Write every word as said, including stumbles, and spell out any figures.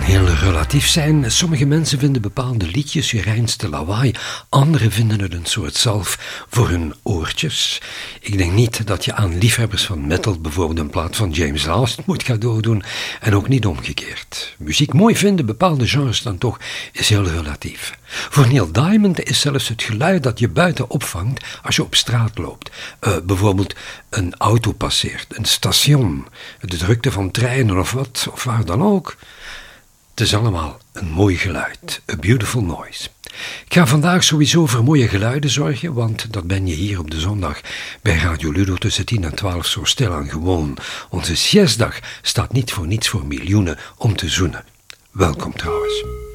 heel relatief zijn. Sommige mensen vinden bepaalde liedjes je reinste lawaai. Anderen vinden het een soort zalf voor hun oortjes. Ik denk niet dat je aan liefhebbers van metal bijvoorbeeld een plaat van James Last moet cadeau doen. En ook niet omgekeerd. Muziek mooi vinden, bepaalde genres dan toch, is heel relatief. Voor Neil Diamond is zelfs het geluid dat je buiten opvangt als je op straat loopt. Uh, bijvoorbeeld een auto passeert, een station, de drukte van treinen of wat, of waar dan ook. Het is allemaal een mooi geluid, a beautiful noise. Ik ga vandaag sowieso voor mooie geluiden zorgen, want dat ben je hier op de zondag bij Radio Ludo tussen tien en twaalf zo stilaan gewoon. Onze siestdag staat niet voor niets voor miljoenen om te zoenen. Welkom trouwens.